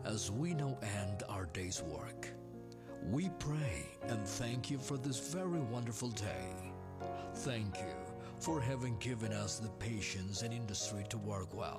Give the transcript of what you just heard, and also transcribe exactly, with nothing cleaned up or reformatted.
as we now end our day's work. We pray and thank you for this very wonderful day. Thank you for having given us the patience and industry to work well.